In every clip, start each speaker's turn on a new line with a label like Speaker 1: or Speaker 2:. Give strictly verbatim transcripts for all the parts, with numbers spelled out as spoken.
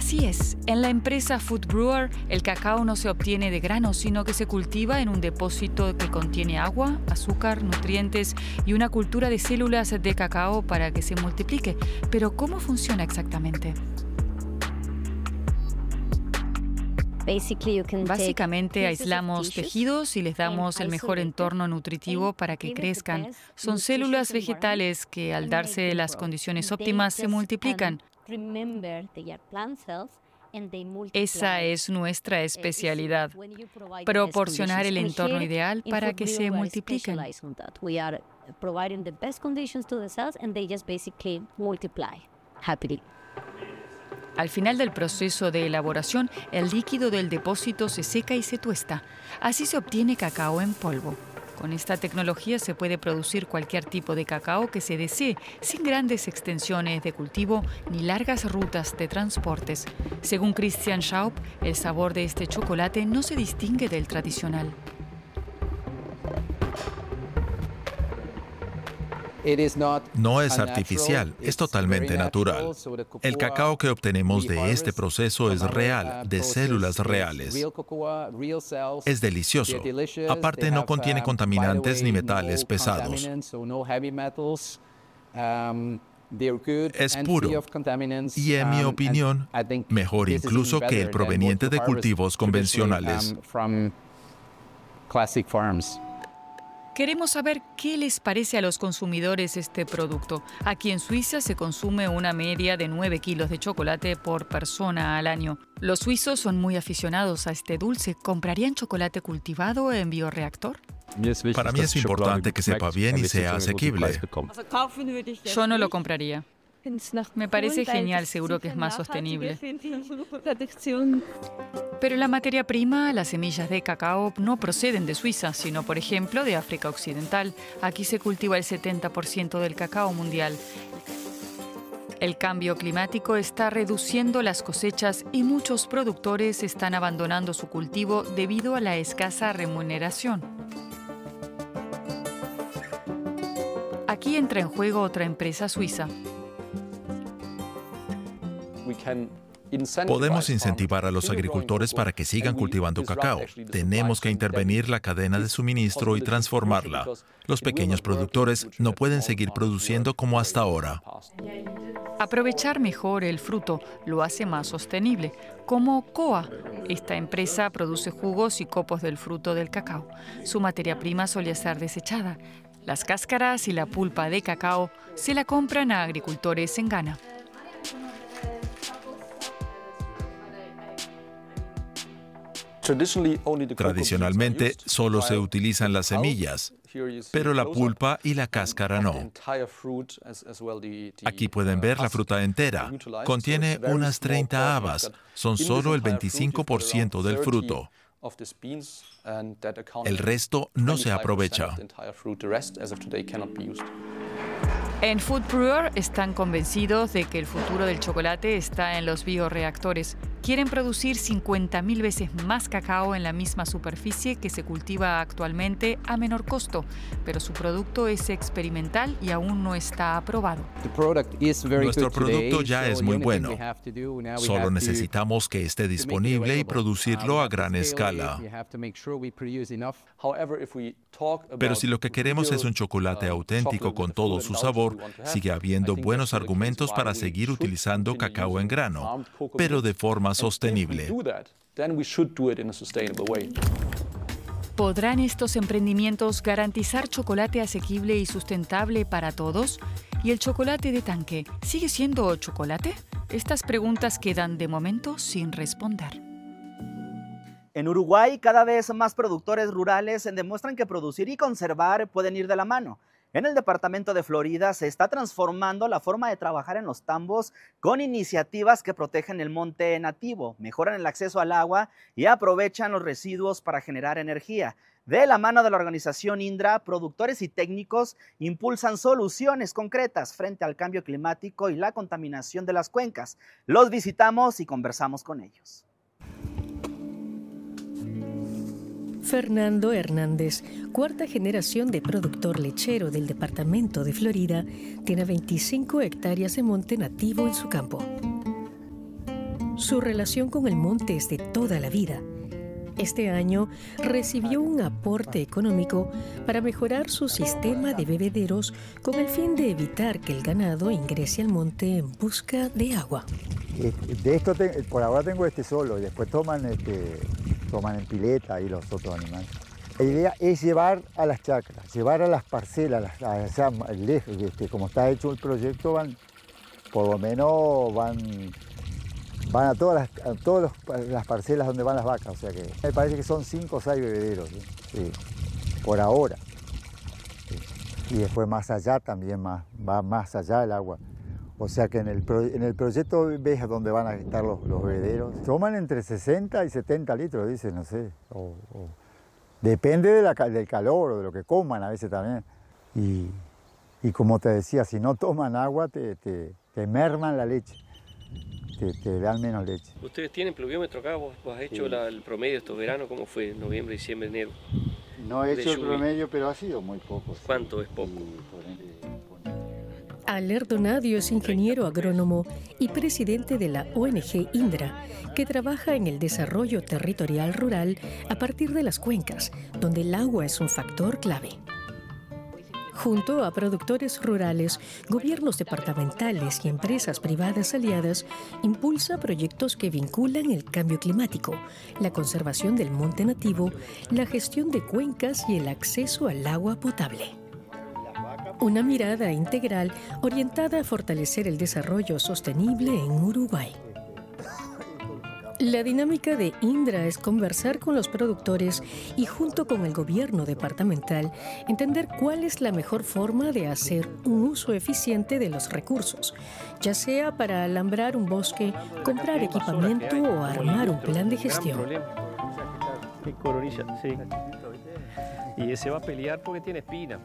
Speaker 1: Así es, en la empresa Food Brewer, el cacao no se obtiene de grano, sino que se cultiva en un depósito que contiene agua, azúcar, nutrientes y una cultura de células de cacao para que se multiplique. Pero ¿cómo funciona exactamente? Básicamente aislamos tejidos y les damos el mejor entorno nutritivo para que crezcan. Son células vegetales que, al darse las condiciones óptimas, se multiplican. Esa es nuestra especialidad, proporcionar el entorno ideal para que se multipliquen. Al final del proceso de elaboración, el líquido del depósito se seca y se tuesta. Así se obtiene cacao en polvo. Con esta tecnología se puede producir cualquier tipo de cacao que se desee, sin grandes extensiones de cultivo ni largas rutas de transportes. Según Christian Schaub, el sabor de este chocolate no se distingue del tradicional.
Speaker 2: No es artificial, es totalmente natural. El cacao que obtenemos de este proceso es real, de células reales. Es delicioso. Aparte, no contiene contaminantes ni metales pesados. Es puro y, en mi opinión, mejor incluso que el proveniente de cultivos convencionales.
Speaker 1: Queremos saber qué les parece a los consumidores este producto. Aquí en Suiza se consume una media de nueve kilos de chocolate por persona al año. Los suizos son muy aficionados a este dulce. ¿Comprarían chocolate cultivado en bioreactor?
Speaker 2: Para mí es importante que sepa bien y sea asequible.
Speaker 1: Yo no lo compraría. Me parece genial, seguro que es más sostenible. Pero la materia prima, las semillas de cacao, no proceden de Suiza, sino, por ejemplo, de África Occidental. Aquí se cultiva el setenta por ciento del cacao mundial. El cambio climático está reduciendo las cosechas y muchos productores están abandonando su cultivo debido a la escasa remuneración. Aquí entra en juego otra empresa suiza.
Speaker 2: Podemos incentivar a los agricultores para que sigan cultivando cacao. Tenemos que intervenir la cadena de suministro y transformarla. Los pequeños productores no pueden seguir produciendo como hasta ahora.
Speaker 1: Aprovechar mejor el fruto lo hace más sostenible, como Coa. Esta empresa produce jugos y copos del fruto del cacao. Su materia prima solía ser desechada. Las cáscaras y la pulpa de cacao se la compran a agricultores en Ghana.
Speaker 2: Tradicionalmente, solo se utilizan las semillas, pero la pulpa y la cáscara no. Aquí pueden ver la fruta entera. Contiene unas treinta habas. Son solo el veinticinco por ciento del fruto. El resto no se aprovecha.
Speaker 1: En Food Brewer están convencidos de que el futuro del chocolate está en los bioreactores. Quieren producir cincuenta mil veces más cacao en la misma superficie que se cultiva actualmente a menor costo, pero su producto es experimental y aún no está aprobado.
Speaker 2: Nuestro producto ya es muy bueno. Solo necesitamos que esté disponible y producirlo a gran escala. Pero si lo que queremos es un chocolate auténtico con todo su sabor, sigue habiendo buenos argumentos para seguir utilizando cacao en grano, pero de forma sostenible.
Speaker 1: ¿Podrán estos emprendimientos garantizar chocolate asequible y sustentable para todos? ¿Y el chocolate de tanque sigue siendo chocolate? Estas preguntas quedan de momento sin responder.
Speaker 3: En Uruguay, cada vez más productores rurales demuestran que producir y conservar pueden ir de la mano. En el departamento de Florida se está transformando la forma de trabajar en los tambos con iniciativas que protegen el monte nativo, mejoran el acceso al agua y aprovechan los residuos para generar energía. De la mano de la organización INDRA, productores y técnicos impulsan soluciones concretas frente al cambio climático y la contaminación de las cuencas. Los visitamos y conversamos con ellos.
Speaker 4: Fernando Hernández, cuarta generación de productor lechero del departamento de Florida, tiene veinticinco hectáreas de monte nativo en su campo. Su relación con el monte es de toda la vida. Este año recibió un aporte económico para mejorar su sistema de bebederos con el fin de evitar que el ganado ingrese al monte en busca de agua.
Speaker 5: De esto te, por ahora tengo este solo, y después toman, este, toman en pileta y los otros animales. La idea es llevar a las chacras, llevar a las parcelas, a, a, lejos, este, como está hecho el proyecto, van, por lo menos van... Van a todas, las, a todas las parcelas donde van las vacas, o sea que me parece que son cinco o seis bebederos, ¿sí? Sí, por ahora. Sí. Y después más allá también más, va más allá el agua. O sea que en el, pro, en el proyecto ves dónde van a estar los, los bebederos. Toman entre sesenta y setenta litros, dicen, no sé. O, o, depende de la, del calor o de lo que coman a veces también. Y, y como te decía, si no toman agua te, te, te merman la leche. Que, que dan menos leche.
Speaker 6: ¿Ustedes tienen pluviómetro acá? ¿Vos, vos has hecho sí. la, el promedio de estos veranos? ¿Cómo fue? Noviembre, diciembre, enero.
Speaker 5: No he hecho el promedio, pero ha sido muy poco. Sí.
Speaker 6: ¿Cuánto es poco?
Speaker 4: Aler Donadio es ingeniero agrónomo y presidente de la O N G Indra, que trabaja en el desarrollo territorial rural a partir de las cuencas, donde el agua es un factor clave. Junto a productores rurales, gobiernos departamentales y empresas privadas aliadas, impulsa proyectos que vinculan el cambio climático, la conservación del monte nativo, la gestión de cuencas y el acceso al agua potable. Una mirada integral orientada a fortalecer el desarrollo sostenible en Uruguay. La dinámica de Indra es conversar con los productores y junto con el gobierno departamental entender cuál es la mejor forma de hacer un uso eficiente de los recursos, ya sea para alambrar un bosque, comprar equipamiento o armar un plan de gestión.
Speaker 6: Qué coronilla, sí. Y ese va a pelear porque tiene espina.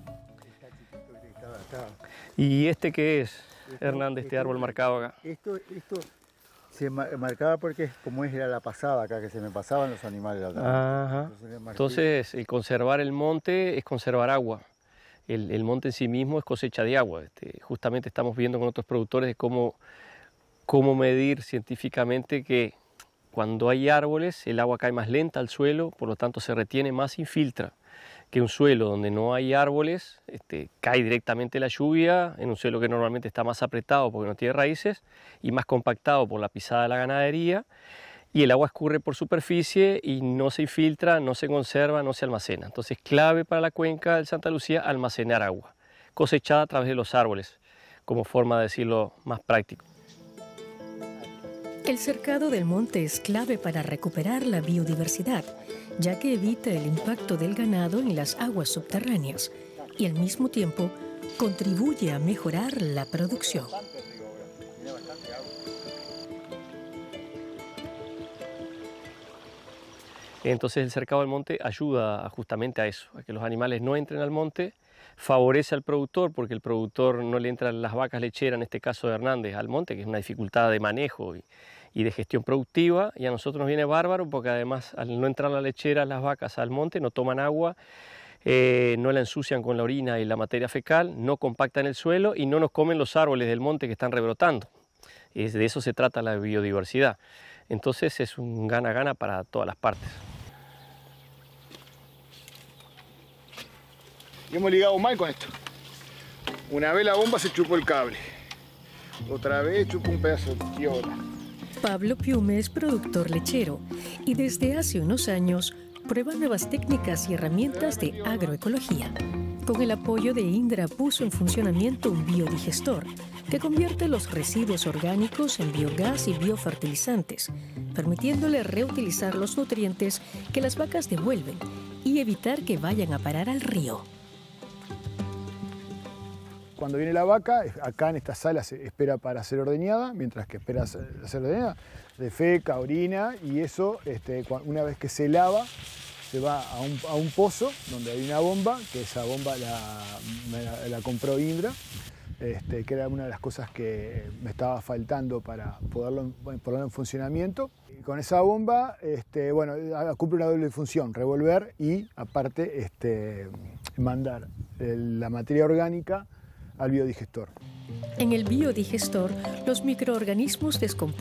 Speaker 6: ¿Y este qué es, Hernández, este árbol marcado acá?
Speaker 5: Esto, esto... Se marcaba porque como era la pasada acá, que se me pasaban los animales.
Speaker 6: Ajá. Entonces, Entonces, el conservar el monte es conservar agua. El, el monte en sí mismo es cosecha de agua. Este, justamente estamos viendo con otros productores de cómo, cómo medir científicamente que cuando hay árboles el agua cae más lenta al suelo, por lo tanto se retiene más, infiltra. Que un suelo donde no hay árboles, este, cae directamente la lluvia, en un suelo que normalmente está más apretado porque no tiene raíces y más compactado por la pisada de la ganadería, y el agua escurre por superficie y no se infiltra, no se conserva, no se almacena. Entonces es clave para la cuenca del Santa Lucía almacenar agua, cosechada a través de los árboles, como forma de decirlo más práctico.
Speaker 4: El cercado del monte es clave para recuperar la biodiversidad, ya que evita el impacto del ganado en las aguas subterráneas y al mismo tiempo contribuye a mejorar la producción.
Speaker 6: Entonces el cercado del monte ayuda justamente a eso, a que los animales no entren al monte, favorece al productor porque el productor no le entran las vacas lecheras, en este caso de Hernández, al monte, que es una dificultad de manejo y, y de gestión productiva, y a nosotros nos viene bárbaro porque además al no entrar la lechera las vacas al monte no toman agua, eh, no la ensucian con la orina y la materia fecal, no compactan el suelo y no nos comen los árboles del monte que están rebrotando. Es, de eso se trata la biodiversidad. Entonces es un gana-gana para todas las partes.
Speaker 7: Y hemos ligado mal con esto. Una vez la bomba se chupó el cable, otra vez chupó un pedazo de tiola.
Speaker 4: Pablo Piume es productor lechero y desde hace unos años prueba nuevas técnicas y herramientas de agroecología. Con el apoyo de Indra puso en funcionamiento un biodigestor que convierte los residuos orgánicos en biogás y biofertilizantes, permitiéndole reutilizar los nutrientes que las vacas devuelven y evitar que vayan a parar al río.
Speaker 7: Cuando viene la vaca, acá en esta sala se espera para ser ordeñada, mientras que espera ser ordeñada, defeca, orina, y eso, este, una vez que se lava, se va a un, a un pozo donde hay una bomba, que esa bomba la, la, la compró Indra, este, que era una de las cosas que me estaba faltando para poderlo ponerlo en funcionamiento. Y con esa bomba, este, bueno, cumple una doble función, revolver y aparte este, mandar la materia orgánica al biodigestor.
Speaker 4: En el biodigestor, los microorganismos descompuestos